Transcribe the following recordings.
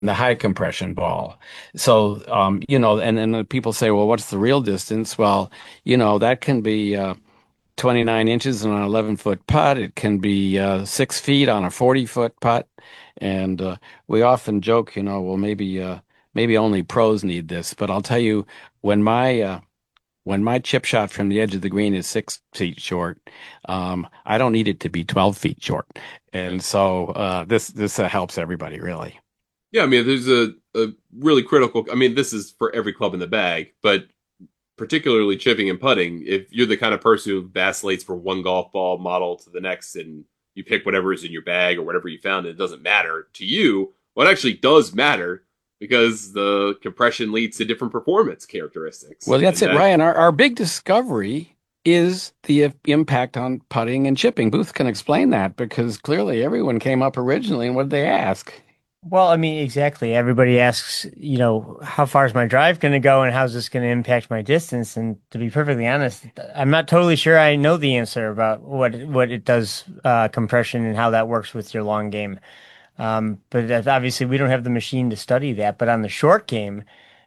the high compression ball. So, and then people say, well, what's the real distance? Well, that can be 29 inches on an 11-foot putt. It can be 6 feet on a 40-foot putt. And we often joke, well, maybe only pros need this. But I'll tell you, when my chip shot from the edge of the green is 6 feet short, I don't need it to be 12 feet short. And so this helps everybody, really. Yeah, I mean, there's a really critical. I mean, this is for every club in the bag, but particularly chipping and putting. If you're the kind of person who vacillates from one golf ball model to the next, and you pick whatever is in your bag or whatever you found, and it doesn't matter to you. What actually does matter because the compression leads to different performance characteristics, Well, that's and it, that Ryan. Our big discovery is the impact on putting and chipping. Booth can explain that because clearly everyone came up originally, and what did they ask? Well, I mean, exactly. Everybody asks, how far is my drive going to go and how's this going to impact my distance? And to be perfectly honest, I'm not totally sure I know the answer about what it does, compression and how that works with your long game. Obviously we don't have the machine to study that. But on the short game,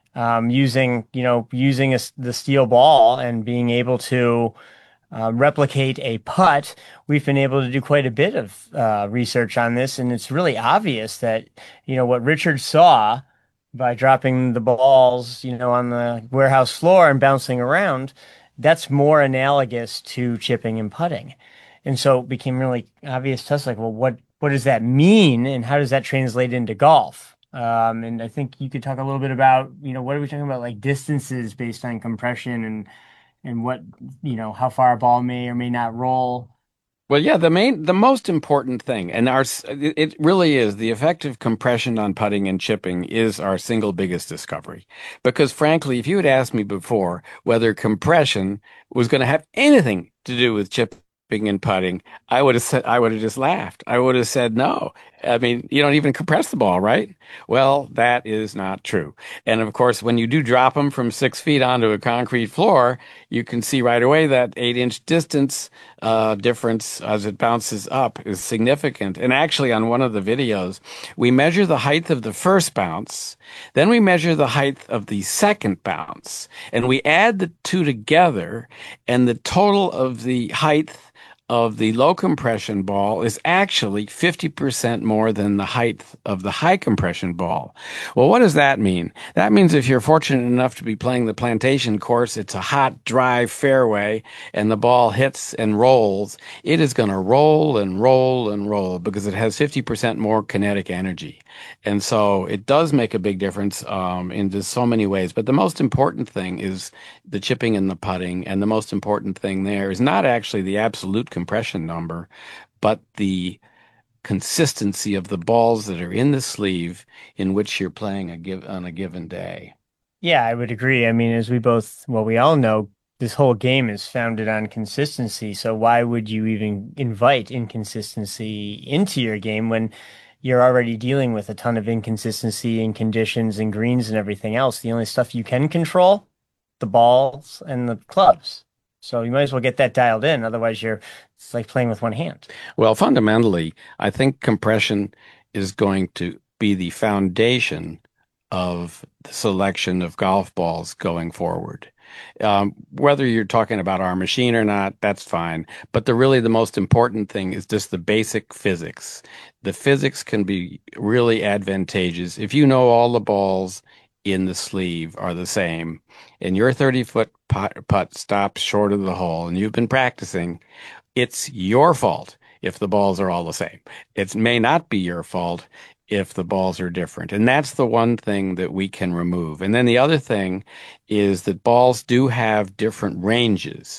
using the steel ball and being able to replicate a putt, we've been able to do quite a bit of research on this, and it's really obvious that what Richard saw by dropping the balls, on the warehouse floor and bouncing around, that's more analogous to chipping and putting, and so it became really obvious to us, like, well, what does that mean, and how does that translate into golf? And I think you could talk a little bit about, what are we talking about, like distances based on compression and what, how far a ball may or may not roll. Well, yeah, the most important thing, and it really is the effective compression on putting and chipping is our single biggest discovery. Because frankly, if you had asked me before whether compression was going to have anything to do with chipping and putting, I would have just laughed. I would have said no. I mean, you don't even compress the ball, right? Well, that is not true. And of course, when you do drop them from 6 feet onto a concrete floor, you can see right away that 8-inch distance difference as it bounces up is significant. And actually, on one of the videos, we measure the height of the first bounce, then we measure the height of the second bounce, and we add the two together, and the total of the height of the low compression ball is actually 50% more than the height of the high compression ball. Well, what does that mean? That means if you're fortunate enough to be playing the plantation course, it's a hot, dry fairway, and the ball hits and rolls, it is going to roll and roll and roll because it has 50% more kinetic energy. And so it does make a big difference in just so many ways. But the most important thing is the chipping and the putting. And the most important thing there is not actually the absolute compression number, but the consistency of the balls that are in the sleeve in which you're playing on a given day. Yeah, I would agree. I mean, as we all know, this whole game is founded on consistency. So why would you even invite inconsistency into your game when you're already dealing with a ton of inconsistency in conditions and greens and everything else? The only stuff you can control, the balls and the clubs. So you might as well get that dialed in. Otherwise, it's like playing with one hand. Well, fundamentally, I think compression is going to be the foundation of the selection of golf balls going forward. Whether you're talking about our machine or not, that's fine. But the most important thing is just the basic physics. The physics can be really advantageous if you know all the balls in the sleeve are the same, and your 30-foot putt stops short of the hole, and you've been practicing. It's your fault if the balls are all the same. It may not be your fault if the balls are different. And that's the one thing that we can remove. And then the other thing is that balls do have different ranges,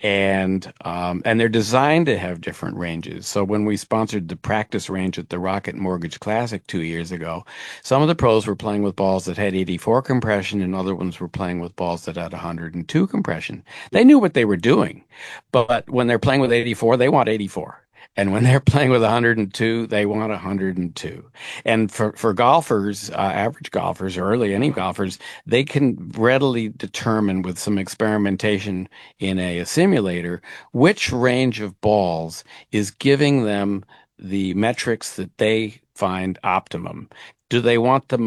and they're designed to have different ranges. So when we sponsored the practice range at the Rocket Mortgage Classic 2 years ago, some of the pros were playing with balls that had 84 compression and other ones were playing with balls that had 102 compression. They knew what they were doing, but when they're playing with 84, they want 84. And when they're playing with 102, they want 102. And for golfers, average golfers, or really any golfers, they can readily determine with some experimentation in a simulator which range of balls is giving them the metrics that they find optimum. Do they want the